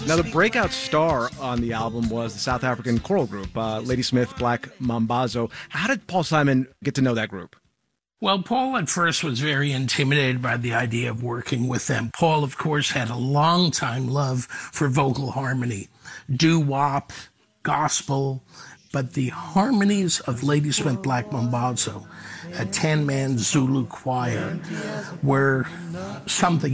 Now, the breakout star on the album was the South African choral group, Ladysmith Black Mambazo. How did Paul Simon get to know that group? Well, Paul at first was very intimidated by the idea of working with them. Paul, of course, had a long-time love for vocal harmony, doo-wop, gospel, but the harmonies of Ladysmith Black Mambazo, a 10-man Zulu choir, were something